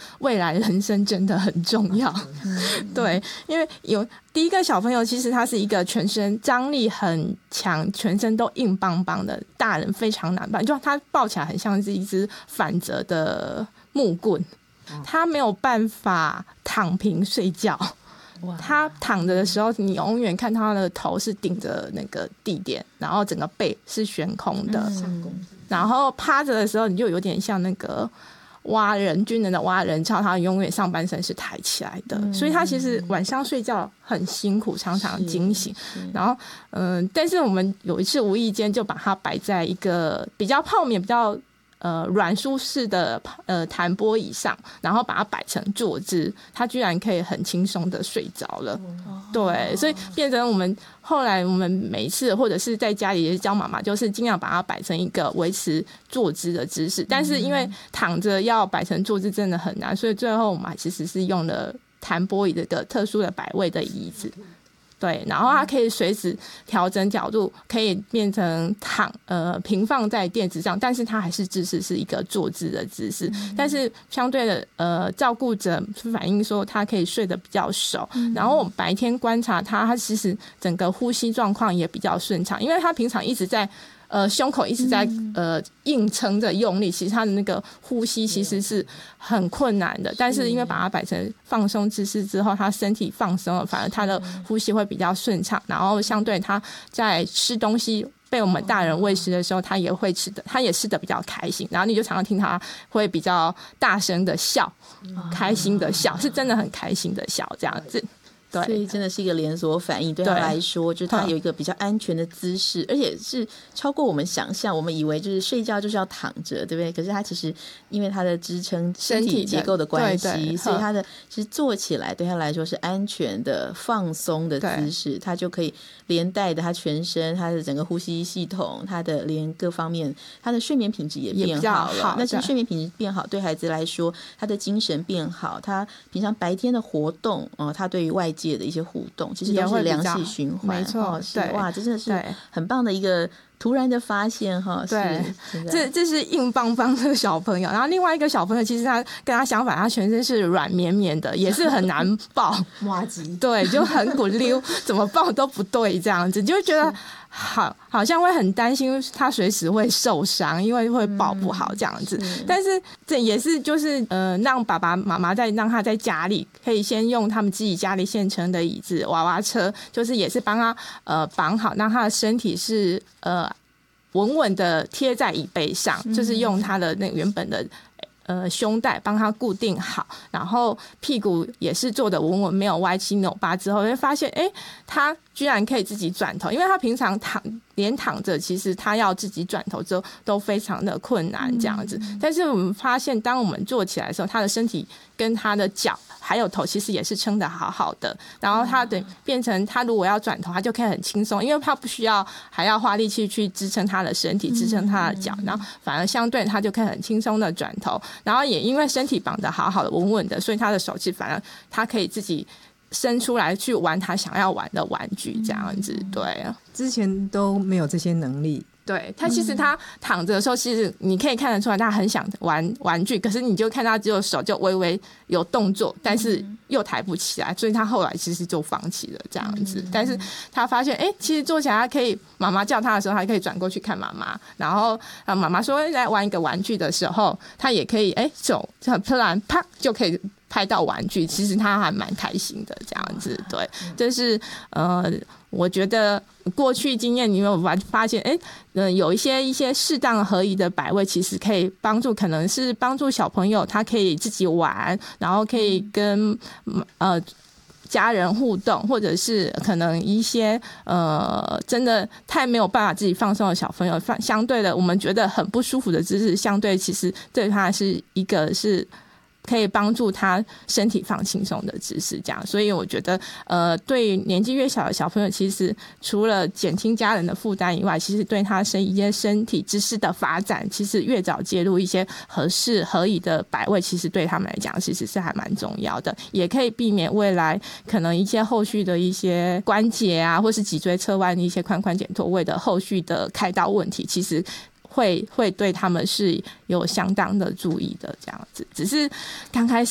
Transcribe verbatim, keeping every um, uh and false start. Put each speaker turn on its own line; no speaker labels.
未来人生真的很重要。对，因为有第一个小朋友，其实他是一个全身张力很强，全身都硬邦邦的，大人非常难抱，就他抱起来很像是一只反折的木棍，他没有办法躺平睡觉。他躺着的时候，你永远看他的头是顶着那个地点，然后整个背是悬空的。嗯、然后趴着的时候，你就有点像那个蛙人军人的蛙人操，他永远上半身是抬起来的，嗯、所以他其实晚上睡觉很辛苦，常常惊醒。然后，嗯、呃，但是我们有一次无意间就把他摆在一个比较泡棉、比较呃软舒适的呃弹拨椅上，然后把它摆成坐姿，他居然可以很轻松的睡着了。哦、对，所以变成我们后来我们每一次或者是在家里也是教妈妈，就是尽量把它摆成一个维持坐姿的姿势。但是因为躺着要摆成坐姿真的很难，所以最后我们其实是用了弹拨椅这个特殊的摆位的椅子。对，然后它可以随时调整角度，可以变成躺呃平放在垫子上，但是它还是姿势是一个坐姿的姿势。嗯、但是相对的呃照顾者反映说他可以睡得比较熟，嗯、然后我们白天观察他，他其实整个呼吸状况也比较顺畅，因为他平常一直在。呃，胸口一直在呃硬撑着用力，其实他的那个呼吸其实是很困难的。但是因为把它摆成放松姿势之后，他身体放松了，反而他的呼吸会比较顺畅。然后相对他在吃东西被我们大人喂食的时候，他也会吃的，他也吃的比较开心。然后你就常常听他会比较大声的笑，开心的笑，是真的很开心的笑这样子。
所以真的是一个连锁反应，对他来说就是他有一个比较安全的姿势，而且是超过我们想象。我们以为就是睡觉就是要躺着，对不对？可是他其实因为他的支撑身体结构的关系，对对，所以他的其实坐起来对他来说是安全的放松的姿势，他就可以连带的他全身他的整个呼吸系统，他的连各方面他的睡眠品质也变好了。好，那其实睡眠品质变好对孩子来说，他的精神变好，他平常白天的活动、呃、他对于外界的一些互动其实都是良性循环。
没错、哦、
对，哇，这真的是很棒的一个突然的发现哈。
对，这这是硬邦邦的小朋友，然后另外一个小朋友其实他跟他相反，他全身是软绵绵的，也是很难抱
麻糬，
对，就很滚溜，怎么抱都不对这样子，就会觉得好好像会很担心他随时会受伤，因为会抱不好这样子。嗯、但是这也是就是呃，让爸爸妈妈在让他在家里可以先用他们自己家里现成的椅子、娃娃车，就是也是帮他呃绑好，让他的身体是呃稳稳的贴在椅背上，嗯、就是用他的那原本的。呃，胸带帮他固定好，然后屁股也是坐得稳稳，没有歪七扭八之后，会发现，哎，他居然可以自己转头，因为他平常躺连躺着，其实他要自己转头之后都非常的困难这样子。嗯、但是我们发现，当我们坐起来的时候，他的身体跟他的脚还有头其实也是撑得好好的，然后他等变成他如果要转头，他就可以很轻松，因为他不需要还要花力气去支撑他的身体，支撑他的脚，然后反而相对他就可以很轻松的转头。然后也因为身体绑得好好的稳稳的，所以他的手指反而他可以自己伸出来去玩他想要玩的玩具这样子。对，
之前都没有这些能力。
对，他其实他躺着的时候，其实你可以看得出来他很想玩玩具，可是你就看他只有手就微微有动作，但是又抬不起来，所以他后来其实就放弃了这样子。但是他发现，哎，其实坐起来他可以，妈妈叫他的时候，他可以转过去看妈妈，然后妈妈说来玩一个玩具的时候，他也可以，哎，手突然啪就可以拍到玩具，其实他还蛮开心的这样子。对，这是呃。我觉得过去经验，你有发现，哎，嗯，有一些一些适当合宜的摆位，其实可以帮助，可能是帮助小朋友他可以自己玩，然后可以跟呃家人互动，或者是可能一些呃真的太没有办法自己放松的小朋友，相对的我们觉得很不舒服的姿势，相对其实对他是一个是。可以帮助他身体放轻松的姿势，这样，所以我觉得，呃，对年纪越小的小朋友，其实除了减轻家人的负担以外，其实对他身一些身体知识的发展，其实越早介入一些合适合宜的摆位，其实对他们来讲，其实是还蛮重要的，也可以避免未来可能一些后续的一些关节啊，或是脊椎侧弯的一些髋关节脱位的后续的开刀问题，其实。会会对他们是有相当的注意的，这样子。只是刚开始